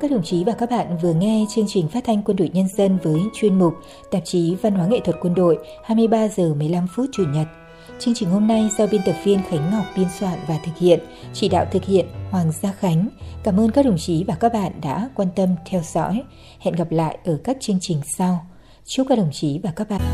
các đồng chí và các bạn vừa nghe chương trình phát thanh Quân đội Nhân dân với chuyên mục Tạp chí Văn hóa Nghệ thuật Quân đội 23 giờ 15 phút Chủ nhật. Chương trình hôm nay do biên tập viên Khánh Ngọc biên soạn và thực hiện, chỉ đạo thực hiện Hoàng Gia Khánh. Cảm ơn các đồng chí và các bạn đã quan tâm theo dõi. Hẹn gặp lại ở các chương trình sau. Chúc các đồng chí và các bạn